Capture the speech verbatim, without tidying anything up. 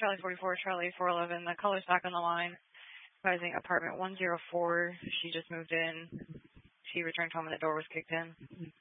Charlie forty-four, Charlie four eleven. The caller's back on the line. Advising apartment one oh four. She just moved in. She returned home and the door was kicked in.